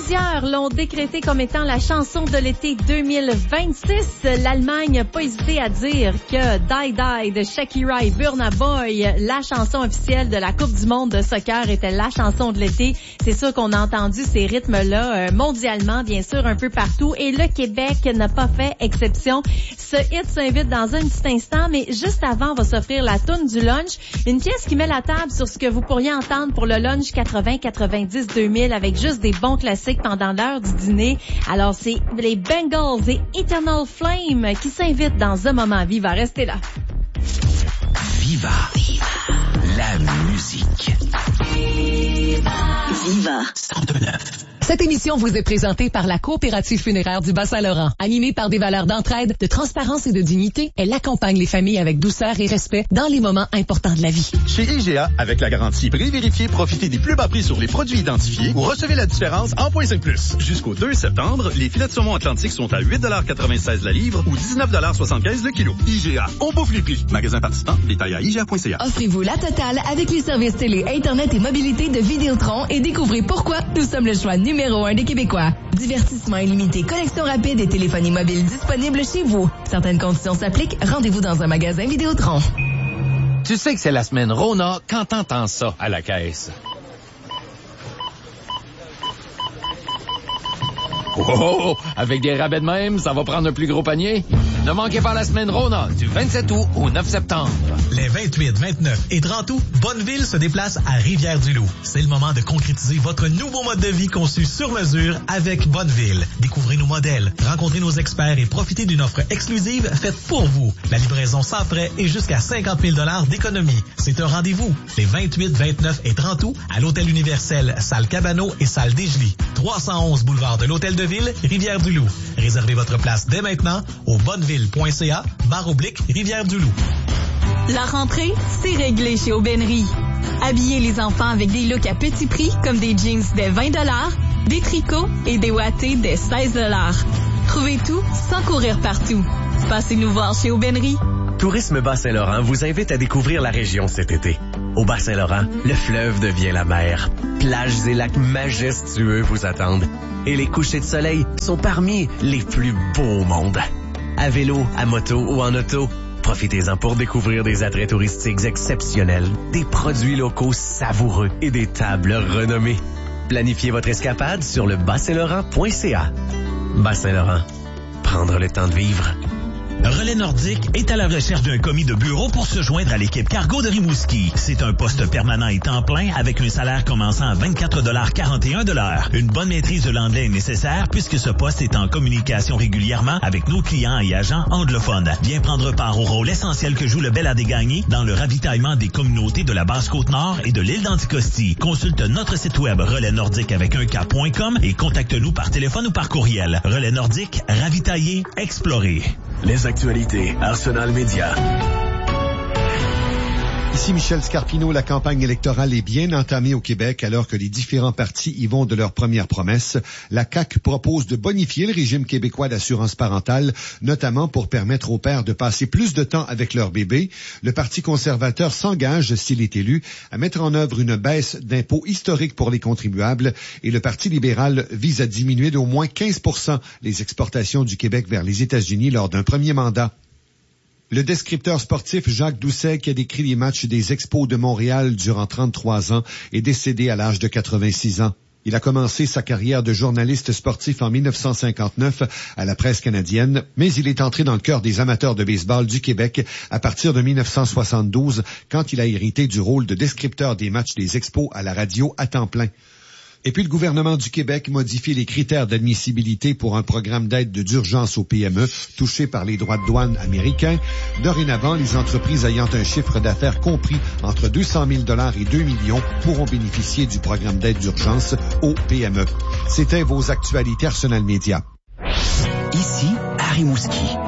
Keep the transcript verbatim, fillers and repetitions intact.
Plusieurs l'ont décrété comme étant la chanson de l'été deux mille vingt-six. L'Allemagne n'a pas hésité à dire que Die Die de Shakira et Burna Boy, la chanson officielle de la Coupe du monde de soccer, était la chanson de l'été. C'est sûr qu'on a entendu ces rythmes-là euh, mondialement, bien sûr, un peu partout. Et le Québec n'a pas fait exception. Ce hit s'invite dans un petit instant, mais juste avant, on va s'offrir la toune du lunch. Une pièce qui met la table sur ce que vous pourriez entendre pour le lunch quatre-vingts, quatre-vingt-dix, deux mille avec juste des bons classiques pendant l'heure du dîner. Alors, c'est les Bengals et Eternal Flame qui s'invitent dans un moment. Viva, restez là. Viva. Viva. La musique. Viva. Viva. cent deux neuf. Cette émission vous est présentée par la Coopérative funéraire du Bas-Saint-Laurent. Animée par des valeurs d'entraide, de transparence et de dignité, elle accompagne les familles avec douceur et respect dans les moments importants de la vie. Chez I G A, avec la garantie prix vérifié, profitez des plus bas prix sur les produits identifiés ou recevez la différence en point cinq plus. Jusqu'au deux septembre, les filets de saumon Atlantique sont à huit quatre-vingt-seize la livre ou dix-neuf soixante-quinze le kilo. I G A, on bouffe les prix. Magasin participant, détail à I G A point C A. Offrez-vous la totale avec les services télé, Internet et mobilité de Vidéotron et découvrez pourquoi nous sommes le choix numéro numéro un des Québécois. Divertissement illimité, connexion rapide et téléphonie mobile disponible chez vous. Certaines conditions s'appliquent. Rendez-vous dans un magasin Vidéotron. Tu sais que c'est la semaine Rona quand t'entends ça à la caisse. Oh, avec des rabais de même, ça va prendre un plus gros panier. Ne manquez pas la semaine Rona du vingt-sept août au neuf septembre. Les vingt-huit, vingt-neuf et trente août, Bonneville se déplace à Rivière-du-Loup. C'est le moment de concrétiser votre nouveau mode de vie conçu sur mesure avec Bonneville. Découvrez nos modèles, rencontrez nos experts et profitez d'une offre exclusive faite pour vous. La livraison sans frais et jusqu'à cinquante mille dollars d'économie. C'est un rendez-vous les vingt-huit, vingt-neuf et trente août à l'Hôtel Universel, salle Cabano et salle Desjely. trois cent onze boulevard de l'Hôtel de Ville, Rivière-du-Loup. Réservez votre place dès maintenant au bonneville.ca barre oblique Rivière-du-Loup. La rentrée, c'est réglé chez Aubainerie. Habillez les enfants avec des looks à petit prix comme des jeans dès vingt dollars, des tricots et des wattés dès seize dollars. Trouvez tout sans courir partout. Passez nous voir chez Aubainerie. Tourisme Bas-Saint-Laurent vous invite à découvrir la région cet été. Au Bas-Saint-Laurent, le fleuve devient la mer. Plages et lacs majestueux vous attendent. Et les couchers de soleil sont parmi les plus beaux au monde. À vélo, à moto ou en auto, profitez-en pour découvrir des attraits touristiques exceptionnels, des produits locaux savoureux et des tables renommées. Planifiez votre escapade sur le bas saint laurent point c a. Bas-Saint-Laurent, prendre le temps de vivre. Relais Nordique est à la recherche d'un commis de bureau pour se joindre à l'équipe cargo de Rimouski. C'est un poste permanent et temps plein avec un salaire commençant à vingt-quatre quarante et un de l'heure. Une bonne maîtrise de l'anglais est nécessaire puisque ce poste est en communication régulièrement avec nos clients et agents anglophones. Viens prendre part au rôle essentiel que joue le Bel Adégagné dans le ravitaillement des communautés de la Basse-Côte-Nord et de l'île d'Anticosti. Consulte notre site web relais nordique avec un K point com et contacte-nous par téléphone ou par courriel. Relais Nordique, ravitailler, explorer. Les actualités, Arsenal Média. Ici Michel Scarpino, la campagne électorale est bien entamée au Québec alors que les différents partis y vont de leurs premières promesses. La C A Q propose de bonifier le régime québécois d'assurance parentale, notamment pour permettre aux pères de passer plus de temps avec leur bébé. Le Parti conservateur s'engage, s'il est élu, à mettre en œuvre une baisse d'impôts historique pour les contribuables et le Parti libéral vise à diminuer d'au moins quinze pour cent les exportations du Québec vers les États-Unis lors d'un premier mandat. Le descripteur sportif Jacques Doucet, qui a décrit les matchs des Expos de Montréal durant trente-trois ans, est décédé à l'âge de quatre-vingt-six ans. Il a commencé sa carrière de journaliste sportif en dix-neuf cent cinquante-neuf à la Presse canadienne, mais il est entré dans le cœur des amateurs de baseball du Québec à partir de dix-neuf cent soixante-douze, quand il a hérité du rôle de descripteur des matchs des Expos à la radio à temps plein. Et puis le gouvernement du Québec modifie les critères d'admissibilité pour un programme d'aide d'urgence aux P M E touchés par les droits de douane américains. Dorénavant, les entreprises ayant un chiffre d'affaires compris entre deux cent mille dollars et deux millions pourront bénéficier du programme d'aide d'urgence aux P M E. C'était vos actualités Arsenal Média. Ici, à Rimouski,